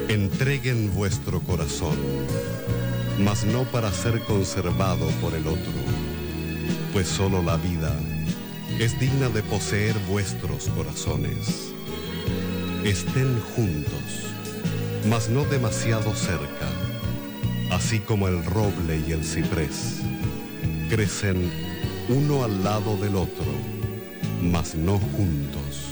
Entreguen vuestro corazón, mas no para ser conservado por el otro, pues solo la vida es digna de poseer vuestros corazones. Estén juntos, mas no demasiado cerca, así como el roble y el ciprés. Crecen uno al lado del otro, mas no juntos.